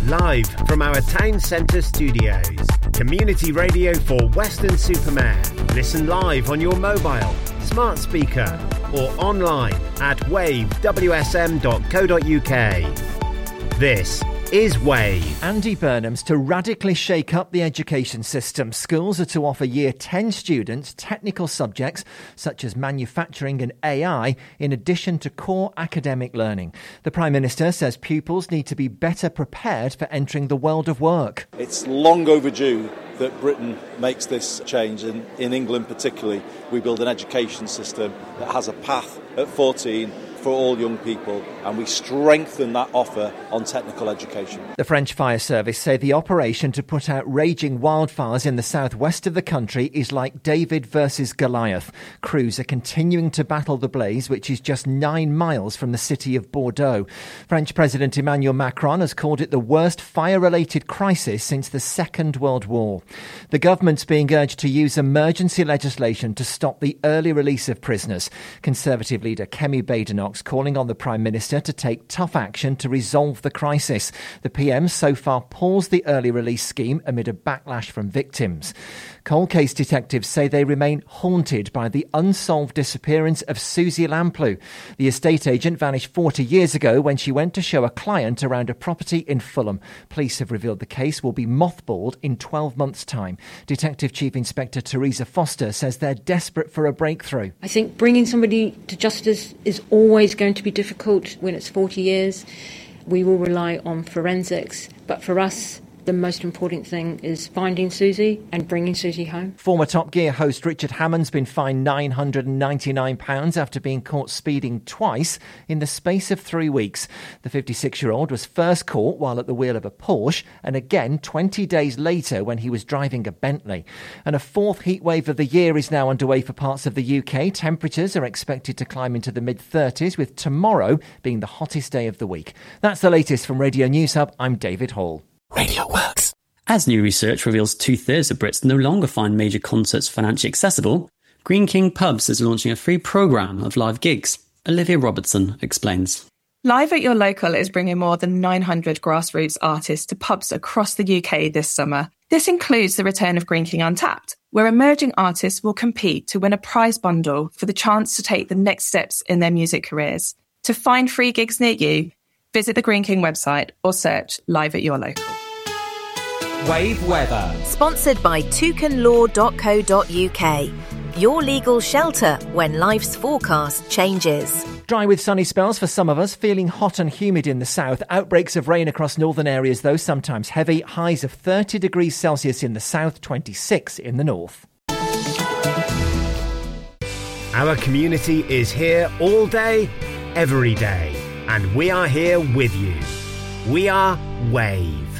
Live from our town centre studios. Community radio for Weston-super-Mare. Listen live on your mobile, smart speaker or online at wavewsm.co.uk. This is Wave. Andy Burnham's to radically shake up the education system. Schools are to offer Year 10 students technical subjects such as manufacturing and AI in addition to core academic learning. The Prime Minister says pupils need to be better prepared for entering the world of work. It's long overdue that Britain makes this change, and in England particularly, we build an education system that has a path at 14 for all young people, and we strengthen that offer on technical education. The French Fire Service say the operation to put out raging wildfires in the southwest of the country is like David versus Goliath. Crews are continuing to battle the blaze, which is just 9 miles from the city of Bordeaux. French President Emmanuel Macron has called it the worst fire-related crisis since the Second World War. The government's being urged to use emergency legislation to stop the early release of prisoners. Conservative leader Kemi Badenoch calling on the Prime Minister to take tough action to resolve the crisis. The PM so far paused the early release scheme amid a backlash from victims. Cold case detectives say they remain haunted by the unsolved disappearance of Susie Lamplugh. The estate agent vanished 40 years ago when she went to show a client around a property in Fulham. Police have revealed the case will be mothballed in 12 months' time. Detective Chief Inspector Teresa Foster says they're desperate for a breakthrough. I think bringing somebody to justice is always going to be difficult when it's 40 years. We will rely on forensics, but for us, the most important thing is finding Susie and bringing Susie home. Former Top Gear host Richard Hammond's been fined £999 after being caught speeding twice in the space of 3 weeks. The 56-year-old was first caught while at the wheel of a Porsche and again 20 days later when he was driving a Bentley. And a fourth heatwave of the year is now underway for parts of the UK. Temperatures are expected to climb into the mid-30s, with tomorrow being the hottest day of the week. That's the latest from Radio News Hub. I'm David Hall. Radio Works. As new research reveals 2/3 of Brits no longer find major concerts financially accessible, Greene King Pubs is launching a free programme of live gigs. Olivia Robertson explains. Live at Your Local is bringing more than 900 grassroots artists to pubs across the UK this summer. This includes the return of Greene King Untapped, where emerging artists will compete to win a prize bundle for the chance to take the next steps in their music careers. To find free gigs near you, visit the Greene King website or search Live at Your Local. Wave Weather. Sponsored by toucanlaw.co.uk. Your legal shelter when life's forecast changes. Dry with sunny spells for some of us, feeling hot and humid in the south. Outbreaks of rain across northern areas though, sometimes heavy. Highs of 30 degrees Celsius in the south, 26 in the north. Our community is here all day, every day. And we are here with you. We are Wave.